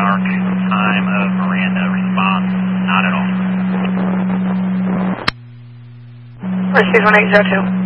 mark. Time of Miranda. Response, not at all. Mercedes 1802.